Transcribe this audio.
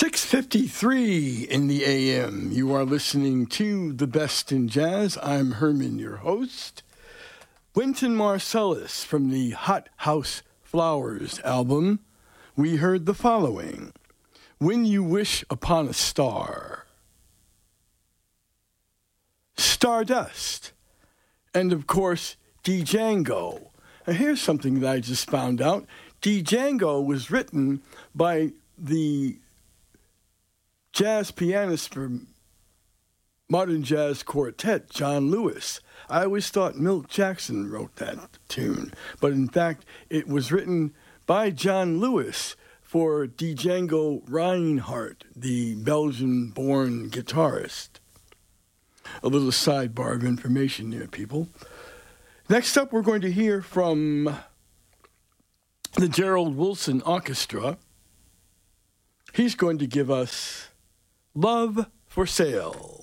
6:53 in the AM. You are listening to The Best in Jazz. I'm Herman, your host. Wynton Marsalis from the Hot House Flowers album. We heard the following: When You Wish Upon a Star, Stardust, and of course, Django. Now here's something that I just found out. Django was written by the jazz pianist for Modern Jazz Quartet, John Lewis. I always thought Milt Jackson wrote that tune, but in fact, it was written by John Lewis for Django Reinhardt, the Belgian-born guitarist. A little sidebar of information there, people. Next up, we're going to hear from the Gerald Wilson Orchestra. He's going to give us Love for Sale.